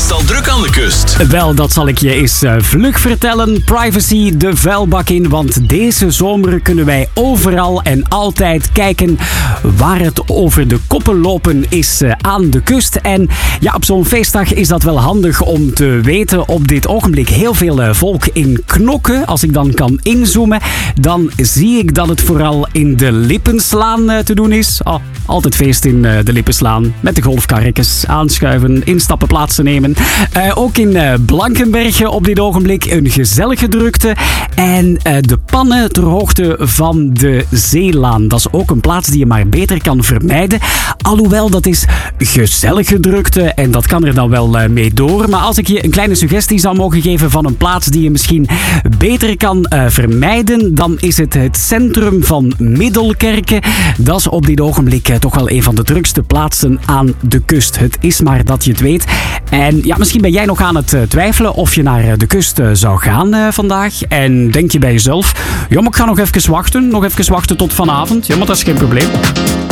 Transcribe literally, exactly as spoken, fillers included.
meestal druk aan de kust? Wel, dat zal ik je eens uh, vlug vertellen. Privacy de vuilbak in, want deze zomer kunnen wij overal en altijd kijken waar het over de koppen lopen is uh, aan de kust. En ja, op zo'n feestdag is dat wel handig om te weten. Op dit ogenblik heel veel uh, volk in Knokke. Als ik dan kan inzoomen, dan zie ik dat het vooral in de Lippenslaan uh, te doen is. Oh, altijd feest in uh, de Lippenslaan. Met de golfkarretjes aanschuiven, instappen, plaatsen nemen. Uh, ook in uh, Blankenberge op dit ogenblik een gezellige drukte. En uh, de pannen ter hoogte van de Zeelaan. Dat is ook een plaats die je maar beter kan vermijden. Alhoewel, dat is gezellige drukte en dat kan er dan wel uh, mee door. Maar als ik je een kleine suggestie zou mogen geven van een plaats die je misschien beter kan uh, vermijden, dan is het het centrum van Middelkerke. Dat is op dit ogenblik uh, toch wel een van de drukste plaatsen aan de kust. Het is maar dat je het weet. En ja, misschien ben jij nog aan het uh, twijfelen of je naar uh, de kust uh, zou gaan uh, vandaag. En denk je bij jezelf, ja, maar ik ga nog even wachten. Nog even wachten tot vanavond. Ja, maar dat is geen probleem.